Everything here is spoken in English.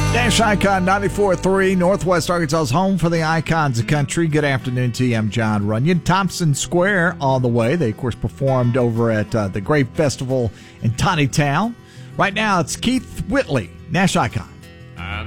Nash Icon 94.3, Northwest Arkansas's home for the icons of country. Good afternoon to you. I'm John Runyon. Thompson Square on the way. They, of course, performed over at the Grape Festival in Tawny Town. Right now, it's Keith Whitley, Nash Icon.